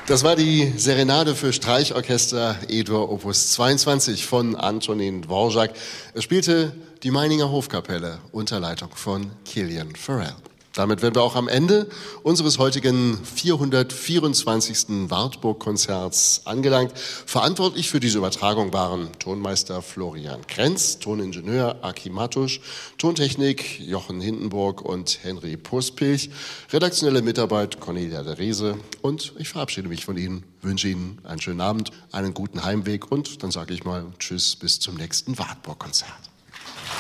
Das war die Serenade für Streichorchester E-Dur Opus 22 von Antonin Dvorak. Es spielte die Meininger Hofkapelle unter Leitung von Killian Farrell. Damit wären wir auch am Ende unseres heutigen 424. Wartburg-Konzerts angelangt. Verantwortlich für diese Übertragung waren Tonmeister Florian Krenz, Toningenieur Aki Matusch, Tontechnik Jochen Hindenburg und Henry Puspilch, redaktionelle Mitarbeit Cornelia de Rese und ich verabschiede mich von Ihnen, wünsche Ihnen einen schönen Abend, einen guten Heimweg und dann sage ich mal Tschüss bis zum nächsten Wartburg-Konzert.